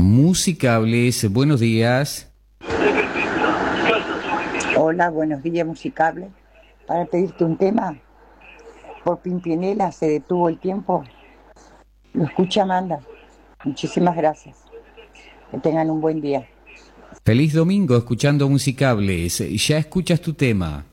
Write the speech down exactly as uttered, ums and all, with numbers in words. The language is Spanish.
Musicables, buenos días. Hola, buenos días, Musicable. Para pedirte un tema, por Pimpinela se detuvo el tiempo. Lo escucha Amanda. Muchísimas gracias. Que tengan un buen día. Feliz domingo escuchando Musicables. Ya escuchas tu tema.